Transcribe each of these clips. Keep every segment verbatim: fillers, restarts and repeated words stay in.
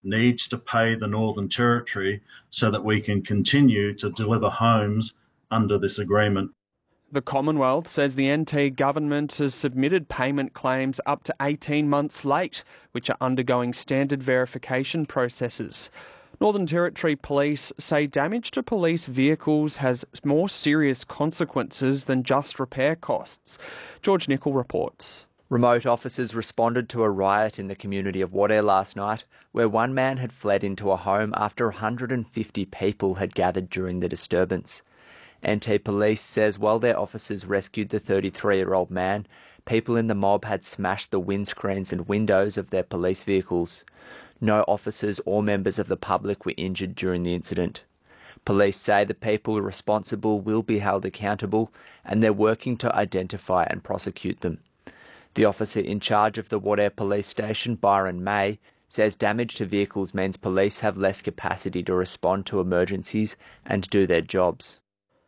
needs to pay the Northern Territory so that we can continue to deliver homes under this agreement. The Commonwealth says the N T government has submitted payment claims up to eighteen months late, which are undergoing standard verification processes. Northern Territory Police say damage to police vehicles has more serious consequences than just repair costs. George Nicol reports. Remote officers responded to a riot in the community of Wadeye last night, where one man had fled into a home after one hundred fifty people had gathered during the disturbance. N T Police says while their officers rescued the thirty-three-year-old man, people in the mob had smashed the windscreens and windows of their police vehicles. No officers or members of the public were injured during the incident. Police say the people responsible will be held accountable and they're working to identify and prosecute them. The officer in charge of the Wadeye Police Station, Byron May, says damage to vehicles means police have less capacity to respond to emergencies and do their jobs.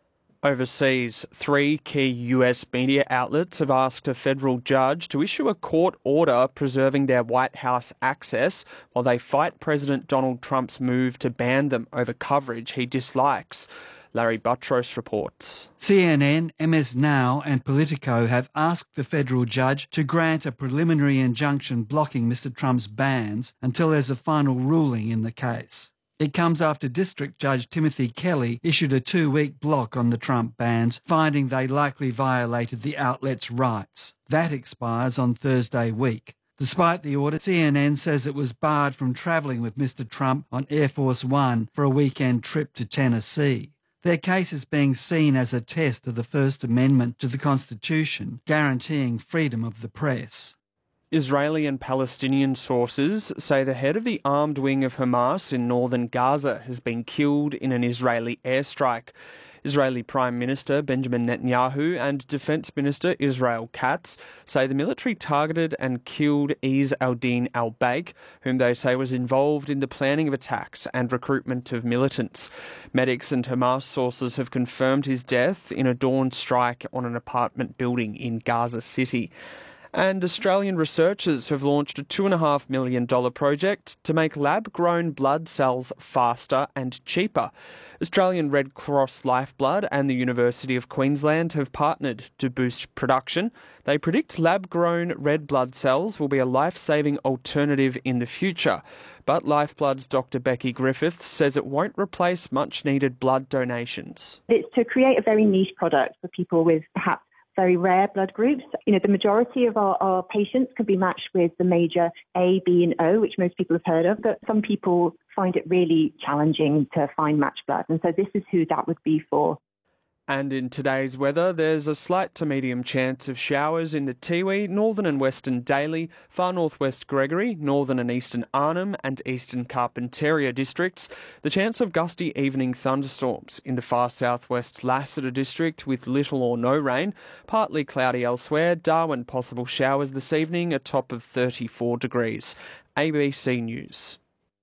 Overseas, three key U S media outlets have asked a federal judge to issue a court order preserving their White House access while they fight President Donald Trump's move to ban them over coverage he dislikes. Larry Buttrose reports. C N N, M S Now and Politico have asked the federal judge to grant a preliminary injunction blocking Mister Trump's bans until there's a final ruling in the case. It comes after District Judge Timothy Kelly issued a two-week block on the Trump bans, finding they likely violated the outlet's rights. That expires on Thursday week. Despite the order, C N N says it was barred from travelling with Mister Trump on Air Force One for a weekend trip to Tennessee. Their case is being seen as a test of the First Amendment to the Constitution, guaranteeing freedom of the press. Israeli and Palestinian sources say the head of the armed wing of Hamas in northern Gaza has been killed in an Israeli airstrike. Israeli Prime Minister Benjamin Netanyahu and Defence Minister Israel Katz say the military targeted and killed Izz al-Din al-Baik, whom they say was involved in the planning of attacks and recruitment of militants. Medics and Hamas sources have confirmed his death in a dawn strike on an apartment building in Gaza City. And Australian researchers have launched a two point five million dollars project to make lab-grown blood cells faster and cheaper. Australian Red Cross Lifeblood and the University of Queensland have partnered to boost production. They predict lab-grown red blood cells will be a life-saving alternative in the future. But Lifeblood's Doctor Becky Griffiths says it won't replace much-needed blood donations. It's to create a very niche product for people with perhaps very rare blood groups. You know, the majority of our, our patients can be matched with the major A, B and O, which most people have heard of, but some people find it really challenging to find matched blood. And so this is who that would be for. And in today's weather, there's a slight to medium chance of showers in the Tiwi, northern and western Daly, far northwest Gregory, northern and eastern Arnhem and eastern Carpentaria districts. The chance of gusty evening thunderstorms in the far southwest Lassiter district with little or no rain. Partly cloudy elsewhere. Darwin possible showers this evening, a top of thirty-four degrees. A B C News.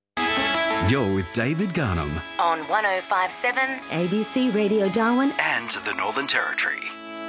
You're with David Garnham on one oh five point seven A B C Radio Darwin and the Northern Territory.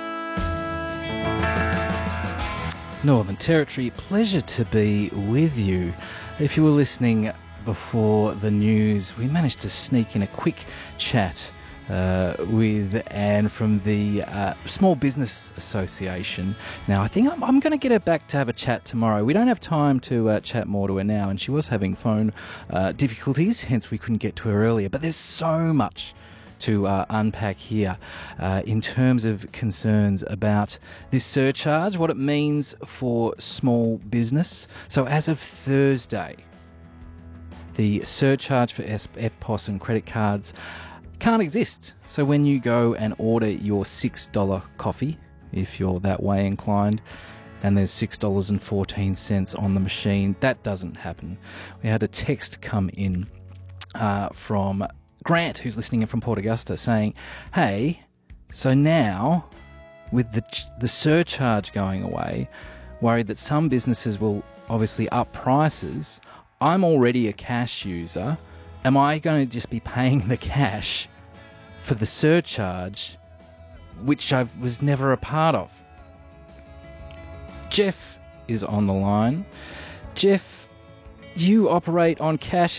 Northern Territory, pleasure to be with you. If you were listening before the news, we managed to sneak in a quick chat uh, with Anne from the uh, Small Business Association. Now, I think I'm, I'm going to get her back to have a chat tomorrow. We don't have time to uh, chat more to her now, and she was having phone uh, difficulties, hence we couldn't get to her earlier. But there's so much to uh, unpack here uh, in terms of concerns about this surcharge, what it means for small business. So as of Thursday, the surcharge for F P O S and credit cards can't exist. So when you go and order your six dollars coffee, if you're that way inclined, and there's six dollars and fourteen cents on the machine, that doesn't happen. We had a text come in uh, from Grant, who's listening in from Port Augusta, saying, hey, so now with the the surcharge going away, worried that some businesses will obviously up prices. I'm already a cash user. Am I going to just be paying the cash for the surcharge, which I was never a part of? Jeff is on the line. Jeff, you operate on cash